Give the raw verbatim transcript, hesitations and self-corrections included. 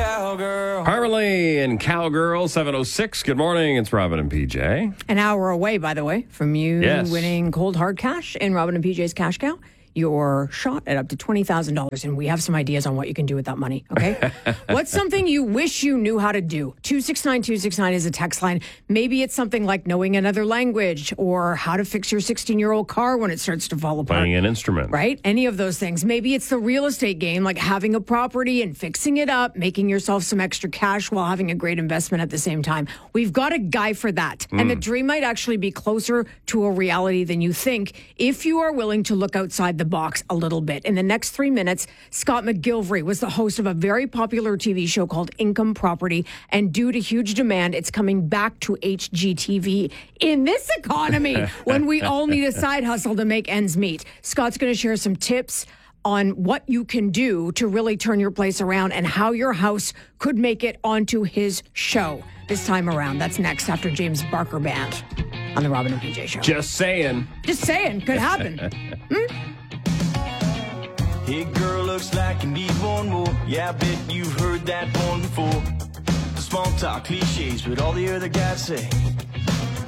cowgirl. Harley and Cowgirl, seven oh six. Good morning. It's Robin and P J. An hour away, by the way, from you Yes. winning cold hard cash in Robin and P J's Cash Cow. Your shot at up to twenty thousand dollars, and we have some ideas on what you can do with that money, okay? What's something you wish you knew how to do? two six nine two six nine is a text line. Maybe it's something like knowing another language or how to fix your sixteen-year-old car when it starts to fall apart. Playing an instrument. Right? Any of those things. Maybe it's the real estate game, like having a property and fixing it up, making yourself some extra cash while having a great investment at the same time. We've got a guy for that. Mm. And the dream might actually be closer to a reality than you think if you are willing to look outside the box a little bit. In the next three minutes, Scott McGilvery was the host of a very popular T V show called Income Property. And due to huge demand, it's coming back to H G T V in this economy when we all need a side hustle to make ends meet. Scott's going to share some tips on what you can do to really turn your place around and how your house could make it onto his show this time around. That's next after James Barker Band on the Robin and P J Show. Just saying. Just saying. Could happen. hmm? Hey girl, looks like you need one more. Yeah, I bet you've heard that one before. The small talk cliches, but all the other guys say